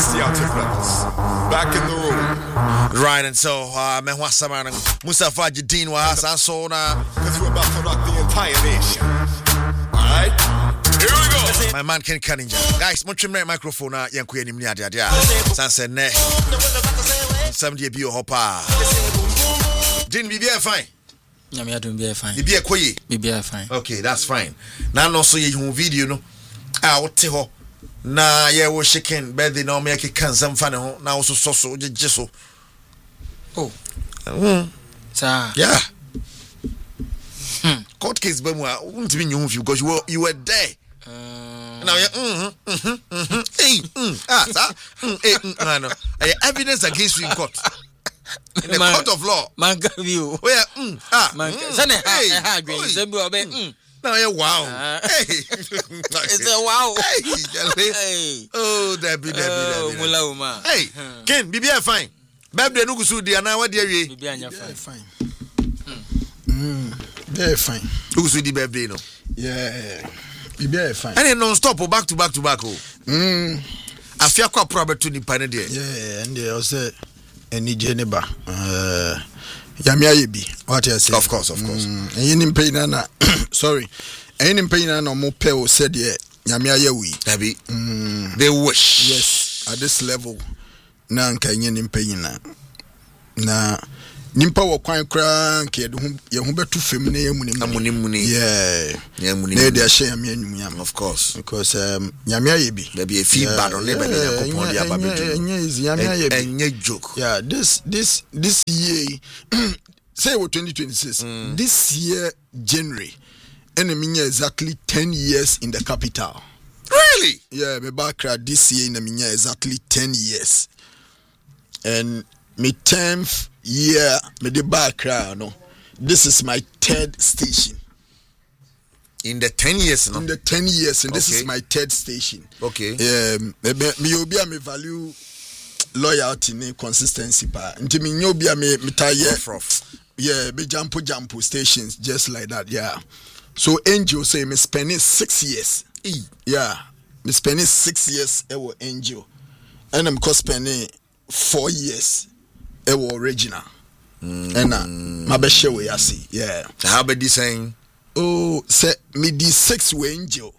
It's the Outer Brothers. Back in the room. Right, and so, Mehwasaman, Mustafa Jadin was also Because we're about to rock the entire nation. Alright? Here we go. my man Ken Cunningham. Guys, much more microphone, Yanku and Nimia, Sansa Ne. 70 bio hopper. Didn't be fine. Nyame adom be fine. Be a koye. Be fine. Okay, that's fine. Now, no, so you video no. Out ho. Na ye wo shaking birthday na make can some fan ho. Na also so jeso. Oh. Sir. Yeah. Court case be mo won't be you because you were there. Now hey no evidence against you in court in the court of law man give you where man say ha adwen say bi obe now yeah wow hey it's a wow hey oh that be mula uma hey Ken bibia fine birthday no gusu dia na wade awie bibia anya fine Very fine. gusu di birthday no Yeah. Be fine. and non stop back to back oh afia kwa probeto ni pane there Yeah, and they also any geneba. Yamia yebi. What I say? of course Any pain na sorry. Any pain na no pe said ye Yamia yewi. Dabi they wish Yes, at this level na nka any pain na nimpa wo kwan kra nke ye ho betu fem na amunimuni yeah yamuni na dey share me anyum of course because nyamia ye bi there be a feedback on label yakopon dia babedu nyamia ye bi enye joke yeah this year say what 2026 this year January enemy exactly 10 years in the capital. Really? Yeah, me back this year in exactly 10 years and me 10th year me the back no. This is my third station. In the 10 years no? In the 10 years and this Okay. is my third station. Okay. Me obi a me value loyalty and consistency pa. Nti me obi a me taye. Yeah, be jump stations just like that. Yeah. So Angel say me spending 6 years. Yeah. Me spending 6 years ewo Angel. And I'm spending 4 years ewo original. And my best show we see. Yeah. How about this saying? Oh, say me the 6 way Angel.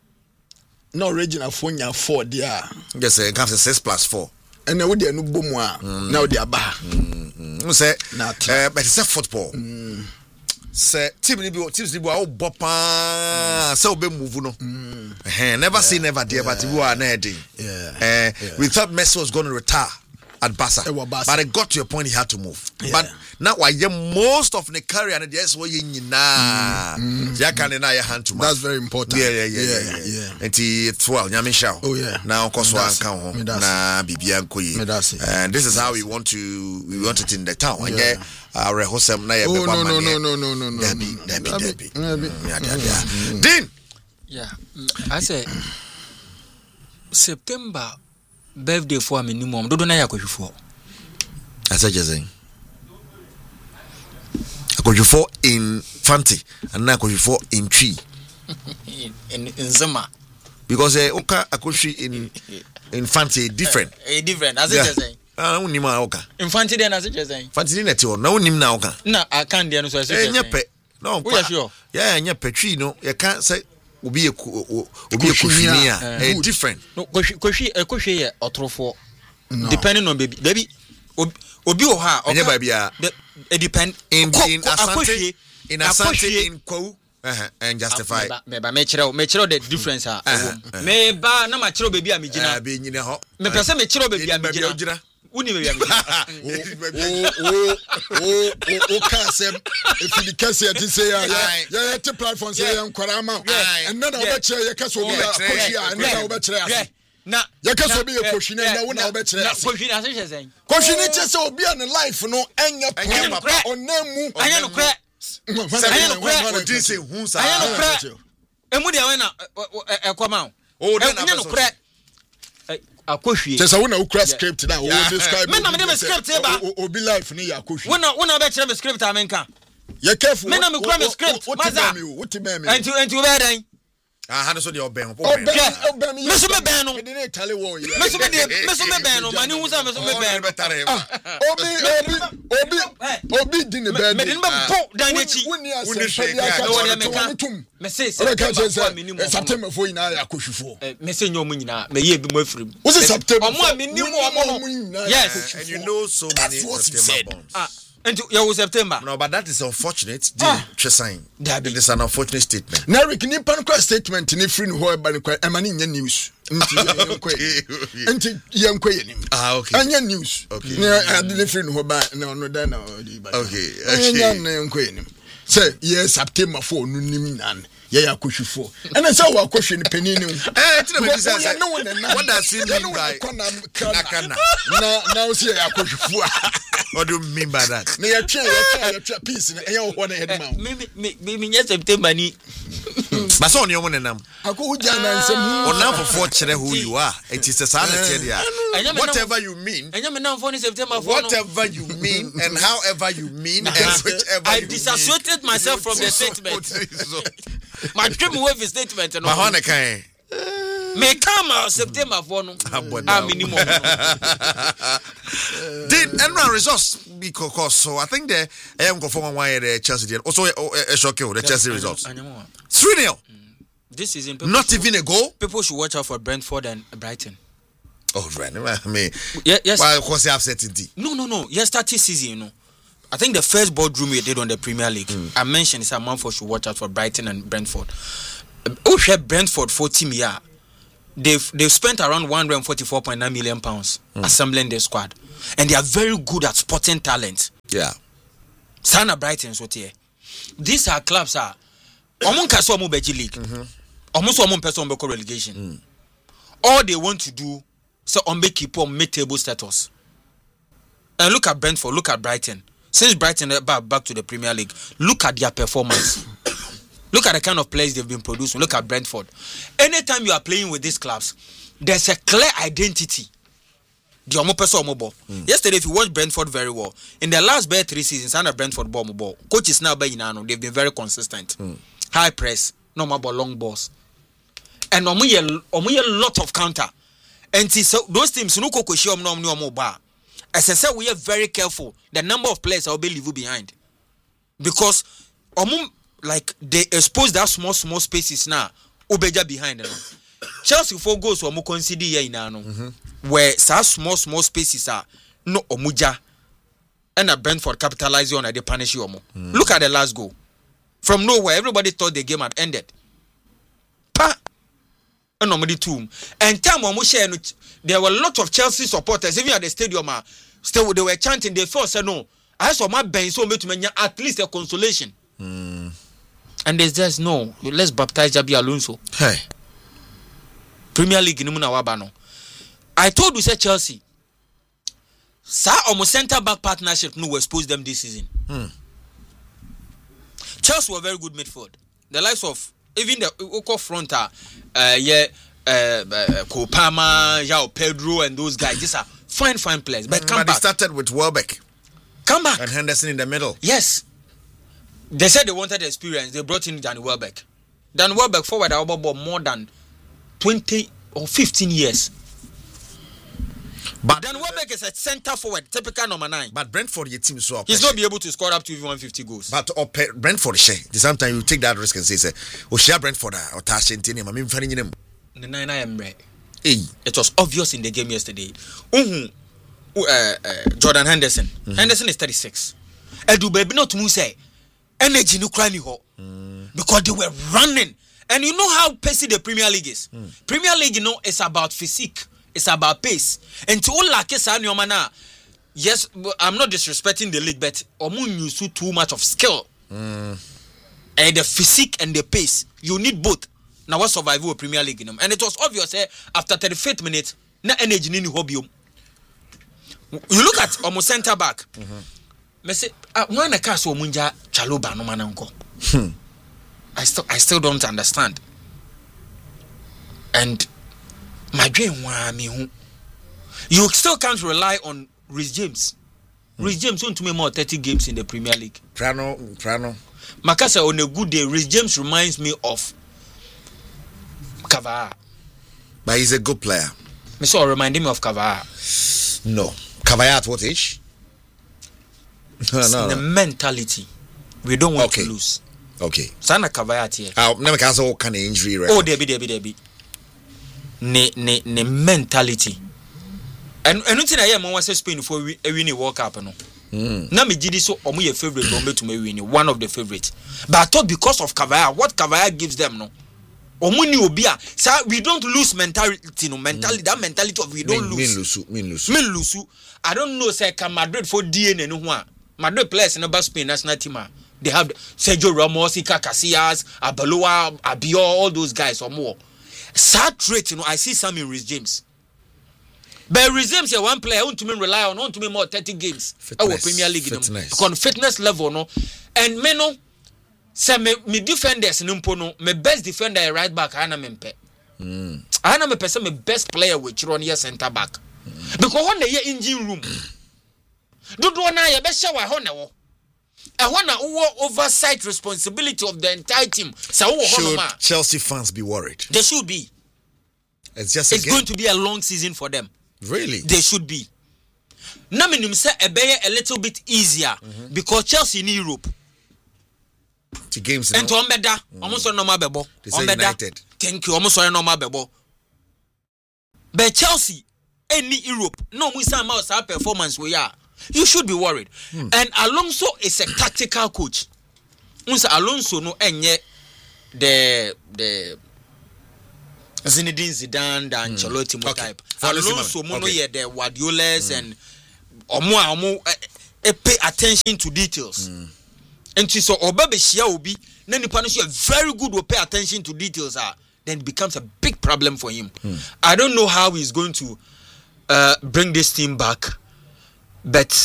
No original phone ya 4 there. Yes, it comes to 6 plus 4. And now they no boom now they are back. Say Not. but it's a football. Say teams ni be o bopa say obe move no. Never say never there but we are na dey. Yeah. We thought Messi was going to retire at Barca. But it got to a point he had to move. Yeah. But now why most of the career and yes what you na. Ya can na your hand to mouth. That's very important. Yeah. And it's well, nyame sha. Oh yeah. Now cause one kan ho na bibia nkoyi. And this is how we want it in the town. Yeah. Our hosem na ye be no. Debbie. Din. yeah I say September birthday for me minimum do na yakofifo Asa jazeng. Akojufo in Fanti and na akojufo in Tree. in Zama Because oka akoshi in Fanti different. Different as it saying Unima oka. infantry then as it saying Fanti net yo na unim na oka. na I can't there no so say Nyepe. No. We are sure. Yeah, nyepe tree no. You can't say obi a different. no koshi ye otrofo depending on baby obi o ha Anya babia it depend in Asante in Kwa and justify. Me chiro the difference ha me ba na ma chiro baby a me gina be nyine ho. me pese me chiro baby a me gina uni baby a me gina Oh, cancer. If you can't say it, say, yeah, the platform say, I'm Korama, and then I'll bet you, can so be a coach, and then I'll bet you. na You can so be a coach, and then I'll bet you. koshi na say saying Question it just so be on the life, no, and your papa on them. anya no kra anya no kra emu dia we na ekwama Oh, then anya no kra akohwie Just I want to crash script now. Oh, describe. me na me dem script e ba Obi life ni ya koshi. wona be kire me script amenka You careful. me na me kura me script What me? enti we dan How does your band? Me so me ban no. Me so me ban no. Mani who say me so me ban. Obi din the bed. Me din me bo dan echi. Me say September for ina akohwefo. Me say nyom nyina me ye bi mo afrim. What's September? Omo a me ni mo. Yes. And you know so many September bombs. And you September. No, but that is unfortunate. It is an unfortunate statement. Now, we can statement in a free who by the Emani news. Okay. And your news. Okay. I didn't free who by no, okay. Say, yes, September 4, Nunim. Yeah, Kushifo. And I saw a question penny. What does it mean by Nakana? Now, see, I Kushifo. What do you mean by that? Near piece in a one head mouth. Maybe yes, September. But on your one and I go down and say, or now for fortunate who you are. It is a sanity. Whatever you mean, and I'm now for September. Whatever you mean, and however you mean, and whichever I disassociated myself from the statement. My dream wave statement. May come out September 4. Minimum. Did and results because so I think the I am going for one Chelsea also a shock the Chelsea results 3-0 this season. Not even a goal. People should watch out for Brentford and Brighton. Oh, right. I mean, yes. Why was the upset indeed? No. Yesterday season, I think the first boardroom we did on the Premier League, I mentioned is a Manford should watch out for Brighton and Brentford. Oh, Brentford 14 years. They've spent around £144.9 million assembling their squad, and they are very good at spotting talent. Yeah. Sana Brighton so here. These are clubs are Omon Kaso Omo Beji League. Almost Omon person Beko relegation. All they want to do is keep on mid-table status. And look at Brentford, look at Brighton. Since Brighton back to the Premier League, look at their performance. Look at the kind of players they've been producing. Look at Brentford. Anytime you are playing with these clubs, there's a clear identity. Yesterday, if you watch Brentford very well, in the last 3 seasons, under Brentford ball, coaches now they've been very consistent. High press, normal ball, long balls, and a lot of counter. And so those teams, as I said, we are very careful. The number of players will be leave behind because like they expose that small spaces now. Obeja behind Chelsea 4 goals or more consider here in where small spaces are no omuja and a Brentford capitalizing on they punish you. Look at the last goal. From nowhere, everybody thought the game had ended. Pa and normally two. And time there were a lot of Chelsea supporters, even at the stadium, still they were chanting, they felt said no. I saw my bench so much at least a consolation. And there's just no, let's baptize Jabi Alonso. Hey. Premier League in Wabano. I told you, say Chelsea. Sir, almost centre back partnership no expose them this season. Chelsea were very good midfield. The likes of even the Oko Fronta, Kopama, João Pedro, and those guys. These are fine players. But come back. They started with Welbeck. Come back. And Henderson in the middle. Yes. They said they wanted experience. They brought in Danny Welbeck. Danny Welbeck forward about more than 20 or 15 years. But Danny Welbeck is a centre forward, typical number 9. But Brentford, your team so he's not be able to score up to even 150 goals. But Brentford, sometimes you take that risk and say, "Oh, share Brentford or Tashentini." I mean, finding them. The 9 I am right. It was obvious in the game yesterday. Jordan Henderson. Henderson is 36. Edu baby not to say energy no cry ho because they were running. And you know how pacey the Premier League is. Premier League, it's about physique, it's about pace. And to all like yes, I'm not disrespecting the league, but Omun use too much of skill. And the physique and the pace, you need both. Now what survive a Premier League, and it was obvious after 35th minute, na energy ni hobby. You look at almost centre back. Me say when I cast Omunja Chaloba no mananko. I still don't understand. And my dream you still can't rely on Reece James. Reece James won't make more 30 games in the Premier League. Prano. Makasa on a good day, Reece James reminds me of Kavaya. But he's a good player. Me so reminding me of Kavaya. No. Kavaya at what age? The mentality. We don't want to lose. Okay. Sana Kavaya here. Never can say what kind of injury record. Oh, Debbie. Ne mentality. And anything I am was Spain for a winning World Cup. No. Na me gidi so omo your favorite omo to me win, one of the favorites. But I thought because of Kavaya, what Kavaya gives them, no. Omo ni obia. Sir, we don't lose mentality, no mentality. That mentality of we don't lose. Mean lose. I don't know. Say, can Madrid for DNA no one. Madrid players in the Spain national team. They have Sergio Ramos, Iker Casillas, Abaloa, Abio, all those guys or more. Sad trait, you know. I see some in Reece James. But Reece James, one player, want to rely on, want to more 30 games. Our Premier League, because fitness level, no. And me no. Say me defenders no me best defender right back ana me mpe. Ana me pese me best player with run here center back. Because when they engine room. Do na ye be show wa ho na wo. E ho na wo oversight responsibility of the entire team. Say wo ho ma. Chelsea fans be worried? They should be. It's going to be a long season for them. Really? They should be. Na me nim say e be a little bit easier because Chelsea in Europe. To games and to Ombeda, almost on normal bebo. United. Thank you, almost on normal bebo. But Chelsea, any Europe, no, we say about our performance. We are. You should be worried. And Alonso is a tactical coach. Alonso no enye the Zinedine Zidane, the Ancelotti type. Alonso mono ye the Guardiolas and omo pay attention to details. And so Obabe Shia Obi, then the very good will pay attention to details then it becomes a big problem for him. I don't know how he's going to bring this team back, but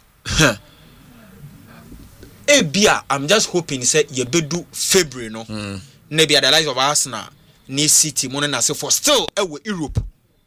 I'm just hoping say Yebedu February no. Maybe at the likes of Arsenal, New City, Monenase for still Europe.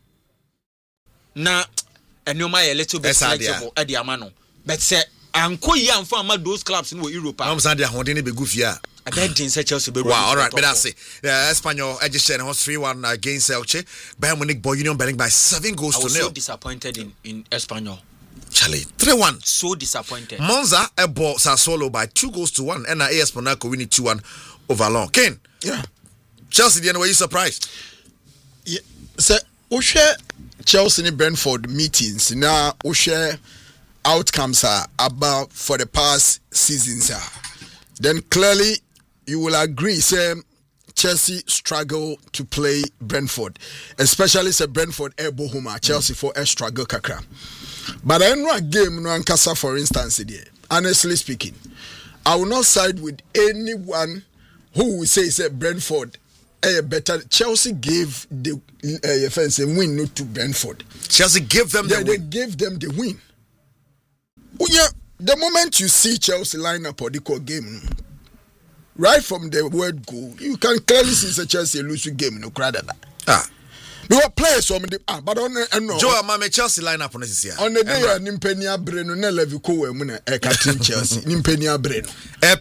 Now and you might a little bit flexible at the Amano. But say Anko yan for those clubs in Europe. I'm saying they are holding a big goofy. I bet in Chelsea. Wow, all right, but that's it. Espanyol Ejichen was 3-1 against Elche. Bayern Munich Boy Union beating by 7 goals to 0. I was so disappointed in Espanyol. Charlie, 3-1. So disappointed. Monza bought Sassuolo by 2 goals to 1. And AS Monaco winning 2-1 over Lyon. Ken? Yeah. Chelsea, the were you surprised? Yeah. So, we share Chelsea and Brentford meetings. Now, we share outcomes are about for the past seasons then clearly you will agree say Chelsea struggle to play Brentford, especially say Brentford ebo home Chelsea for a struggle kakra. But I know a game no ankasa for instance there. Honestly speaking, I will not side with anyone who will say Brentford better. Chelsea gave the win not to Brentford. Chelsea gave them the win. They gave them the win. Oh, yeah, the moment you see Chelsea line up or the core game, right from the word go, you can clearly see the Chelsea lose the game. No crowd that. We were players from the but on no. Joe, my Chelsea line up on this year. On the day, Nimpenia Breno, ne Levico, a captain Chelsea, Nimpenia Breno,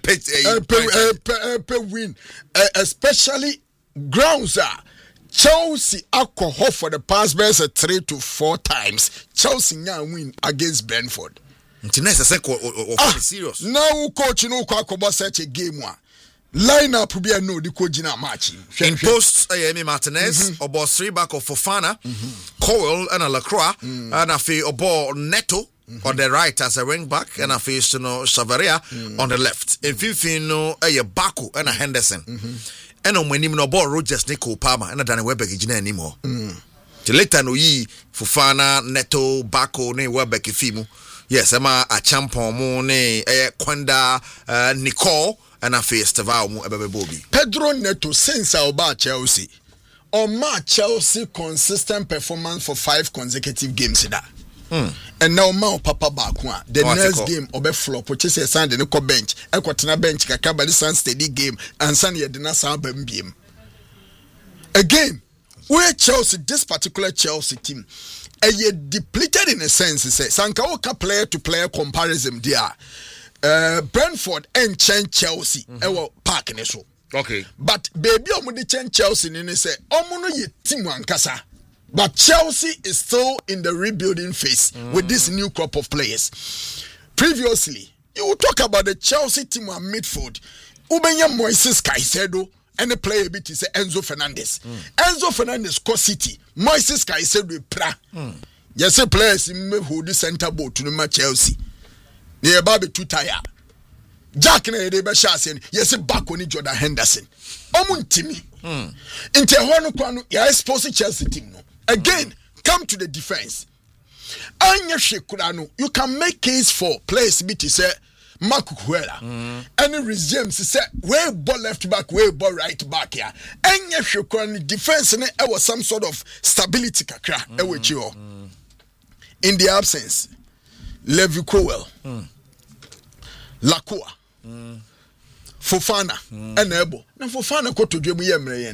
win, especially grounds are. Chelsea alcohol for the past best 3 to 4 times. Chelsea now win against Brentford. Serious. Now coach no kwa such a game one. Line up be no the coach in a match. In post Amy Martinez, about 3 back of Fofana, Cowell and a Lacroix, and a fee about Neto on the right as a wing back, and a face Chavaria on the left. In Fifino a Baku and a Henderson. And on when him no ball Rogers Nico Palmer and a Danny Webber anymore. Till later no ye Fofana, Neto, Baku, ne Webber Fimu. Yes, Emma a champion mo ne Kwanda Nicole and a face to vow mo Bobby. Pedro Neto since about Chelsea. Or ma Chelsea consistent performance for 5 consecutive games that. And now ma papa back one. The next game obe flop which is a Sunday no bench. Equatina bench kakaba this steady game and Sunday didn't sound game. Again, where Chelsea, this particular Chelsea team, a depleted in a sense, say Sankaoka player to player comparison there. Brentford and Chelsea, park in so. Okay. But baby omo de chen Chelsea ni say omo no ye team ankasa. But Chelsea is still in the rebuilding phase with this new crop of players. Previously, you would talk about the Chelsea team on midfield. Ubenya Moises Caicedo and the player bit is Enzo Fernandez. Enzo Fernandez co City. Moises Caicedo pra. Yes, a players who the center board to the Chelsea. They are baby too tired. Jack na ede be shasen yes back on Jordan Henderson. Omuntimi. Inte hono kwano ya expose Chelsea team no. Again, come to the defense. Anya Shekurano, you can make case for players bit say Marco Cuella. Any resumes say way ball left back, way ball right back here. Anya Shekurano defense ne e was some sort of stability kakra e we chi. In the absence, Levi Colwill, Lacroix, Fofana, and Ebo. Now Fofana go to Dream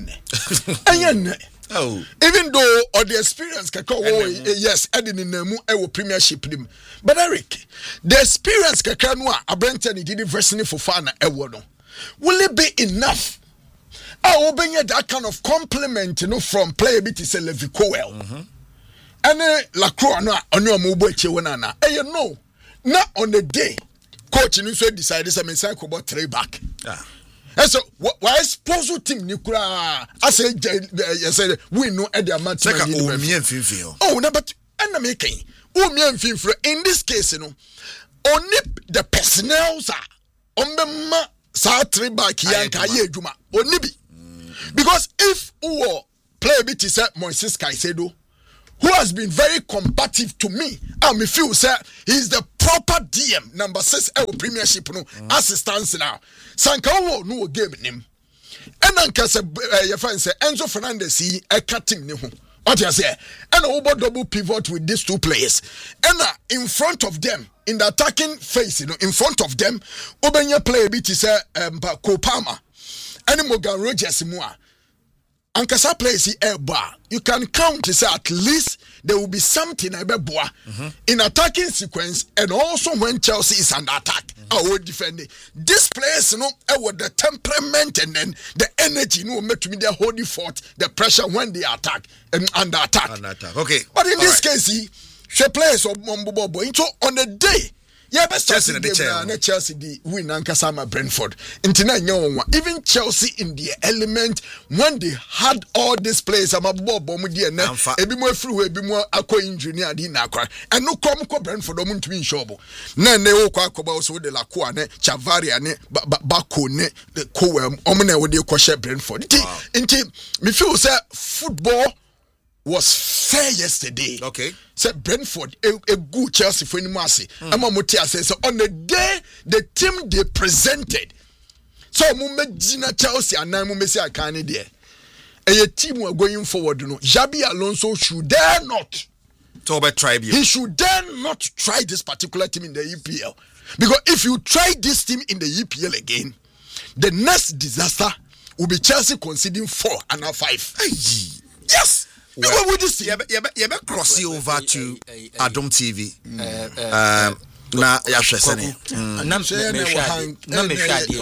Yemre. Oh, even though or the experience can call yes, adding in the premiership team. But Eric, the experience can a Brenton did version for Fana Ewono. Will it be enough? I will bring that kind of compliment, from player bit is a Levi Colwill. And Lacroix no on your mobile chewanana. And you know, not on the day, coach in so decided some cycle about 3 back. And so, why suppose team Nikura? I said, we know at the match. Oh, no, but I'm making. In this case, only the personnel are on the sa 3 back here. Only be because if who play a bit is Moises Caicedo, who has been very combative to me, and me feel say he's the proper DM number 6 premiership as it stands now. Sankawo no game him. And anka say your friend say Enzo Fernandez he a cutting ne ho. What you say? And over double pivot with these 2 players. And in front of them, in the attacking phase, in front of them, Obenya player bit is Kopama. And Morgan Rogers Moa. Ankasa plays bar. You can count to say at least there will be something in attacking sequence, and also when Chelsea is under attack, I will defend it. This players, with the temperament and then the energy, make to me the holding fort, the pressure when they attack and under attack. Okay, but in this case, she plays on the day. Yeah, but Chelsea win Ankasama Brentford. Even Chelsea in the element when they had all these players, I'm a bob bomudia na ebi more free ebi more akwa injury ni adi na akwa. And no come ko Brentford omu ntumi nshobo. Na ne wo kwa akoba so de Lacroix ne Chavaria ne Bako ne Colwill omu na wo de kwahye Brentford. Nti me feel say football was fair yesterday. Okay. Said Brentford a good Chelsea for any mercy. Amamotia says on the day the team they presented. So Mumejina Chelsea and Namumesia Canada. A team were going forward. Xabi Alonso should dare not. He should dare not try this particular team in the EPL. Because if you try this team in the EPL again, the next disaster will be Chelsea conceding 4 and not 5. Yes. Well, we just cross you over to Adom TV. Na yashesene. Na me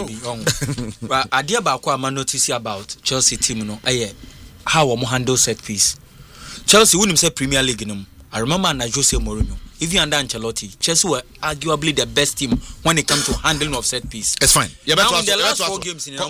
hwa ade ba kwa ma notice about Chelsea team no how we handle set piece. Chelsea win say Premier League no. I remember na Jose Mourinho. Even under Ancelotti, Chelsea were arguably the best team when it comes to handling of set piece. It's fine. Yeah, but in the last 4 games in the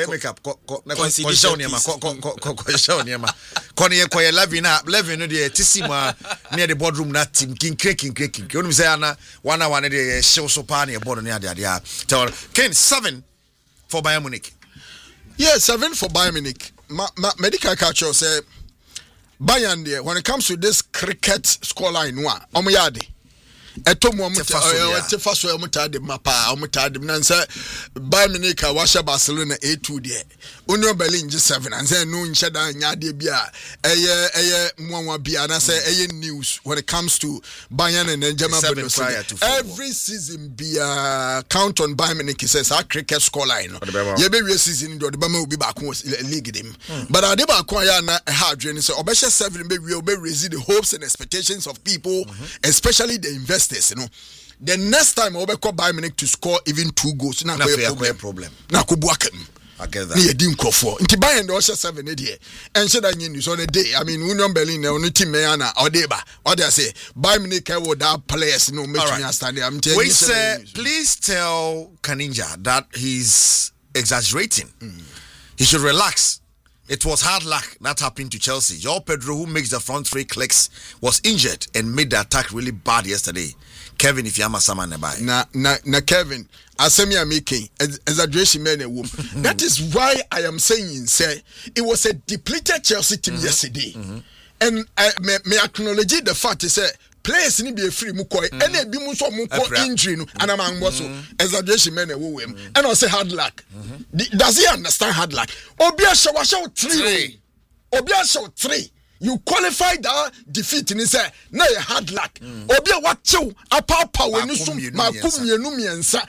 Levin the Tissima near the boardroom that team king. You know say ana 1 hour the show so pan near board near there. Ken 7 for Bayern Munich. Yeah, 7 for Bayern Munich. Medical culture say Bayern there, when it comes to this cricket scoreline, Omuyade. Etomo Tefaso Omutade Mapa, Omutade Nansa, Bayern Munich, Washa Barcelona 8-2 there. Union Berlin G7, and then no Inchada Nyade Bia, Mwa Bia, and I say news when it comes to Bayern and then German every season Bia count on Bayern Munich says our cricket scoreline. Every season the Bama will be back league him. But I did acquire a hard journey, so Obesha 7 will raise the hopes and expectations of people, especially the investors. The next time I will call Bayern Munich to score even 2 goals. Now problem. Now I get that. Ni edi nkrofo. Nti Bayern dey 7 dey. And say that news on the day. I mean Union Berlin on team me na odeba. Or they say Bayern Munich would have players no make me understand. I'm telling you. Please tell Kaninja that he's exaggerating. He should relax. It was hard luck that happened to Chelsea. João Pedro, who makes the front three clicks, was injured and made the attack really bad yesterday. Kevin, if you have a nearby. Na Kevin, Asemi making exaggeration man a woman. That is why I am saying, say, it was a depleted Chelsea team yesterday. And I may acknowledge the fact is that players need be free mukoi and a bimuso muko injury and I'm exaggeration man a woman. And I say hard luck. Does he understand hard luck? Obia show 3. Obia show 3. You qualify that defeat in say na hard luck. Obia watch you apapa when you sum makum yenu miensa.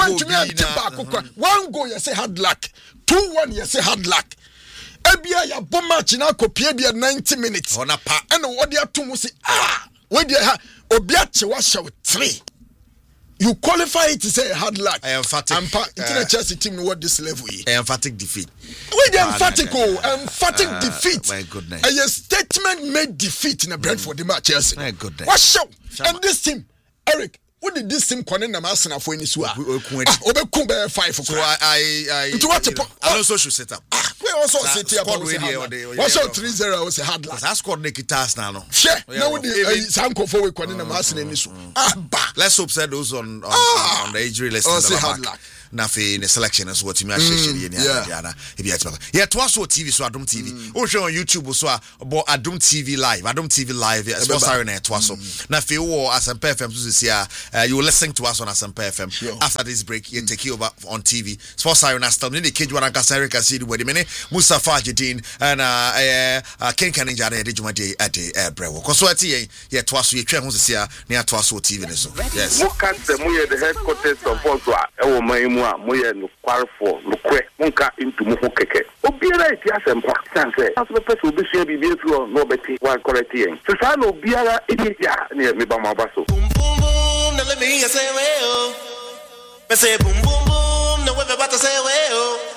One goal you say hard luck. 2-1 you say hard luck. Ebia ya bomb match na kopie bia 90 minutes. And what dia to say when dia obia chewa show 3. You qualify it to say hard luck. I am emphatic. Chelsea team know what this level is. Emphatic defeat. With the emphatic defeat. My goodness. A statement made defeat in a Brentford the match Chelsea. My goodness. What show? And this team, Eric, what did this team connect the Arsenal for in this one? Obekumbe 5 for. So I also should set up. We also set up. What's your 3-0 was a hard luck. That's called Nikitas now. Sure. Now the Sanko for we connect the Arsenal in this one. Let's hope that those on the injury list. Hard luck. Nafi in the selection is what you may share. Yeah, twas what TV so Adum TV. Oh, show on YouTube so about Adum TV Live. Adum TV Live. Sports Arena twas so. Nafi wo Asempa FM so this year. You will listen to us on Asempa FM. After this break, you take you over on TV. Sports Arena still in the cage one Anka Eric Asidi with the minute. Mustafa Jedin and Ken Kaninja de Jumade at the Brewo. Consorti yeah twas so you try who this year near twas so TV so. Yes. What can't the headquarters of Volkswagen? Moye no kwarfo no kwe monka into mo keke obiara eti asempa sanse aso person obi share bibie through no beti one correct yen so sa no obiara eti ya na me ba ma baso boom boom boom na let me say well me say boom boom boom no we about to say well